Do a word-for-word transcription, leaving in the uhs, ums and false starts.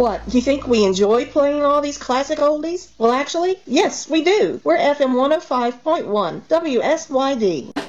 What, you think we enjoy playing all these classic oldies? Well, actually, yes, we do. We're F M one oh five point one, W S Y D.